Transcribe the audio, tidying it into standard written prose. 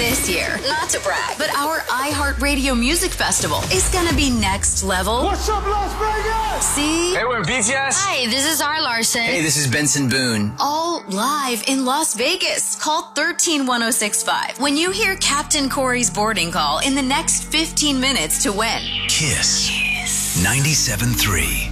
This year, not to brag, but our iHeartRadio Music Festival is gonna be next level. What's up, Las Vegas? See? Hey, we're BTS. Hi, this is R. Larson. Hey, this is Benson Boone. All live in Las Vegas. Call 131065 when you hear Captain Corey's boarding call in the next 15 minutes to win. Kiss 97.3.